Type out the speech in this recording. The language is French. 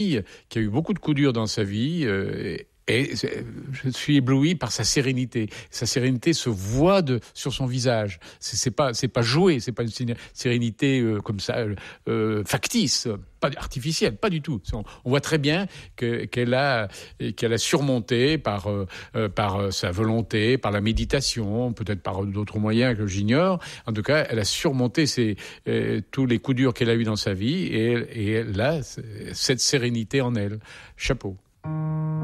qui a eu beaucoup de coups durs dans sa vie. Et je suis ébloui par sa sérénité. Sa sérénité se voit sur son visage. C'est pas joué. C'est pas une sérénité comme ça factice, pas artificielle, pas du tout. On voit très bien qu'elle a surmonté par sa volonté, par la méditation, peut-être par d'autres moyens que j'ignore. En tout cas, elle a surmonté tous les coups durs qu'elle a eu dans sa vie et elle a cette sérénité en elle. Chapeau.